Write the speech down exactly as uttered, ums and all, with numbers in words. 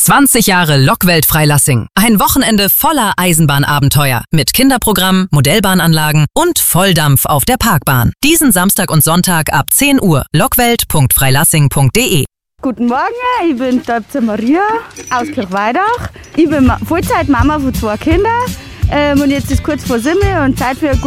zwanzig Jahre Lokwelt Freilassing. Ein Wochenende voller Eisenbahnabenteuer. Mit Kinderprogramm, Modellbahnanlagen und Volldampf auf der Parkbahn. Diesen Samstag und Sonntag ab zehn Uhr. lockwelt punkt freilassing punkt de. Guten Morgen, ich bin Dr. Maria aus Kirchweidach. Ich bin Vollzeitmama von zwei Kindern ähm, und jetzt ist kurz vor Simmel und Zeit für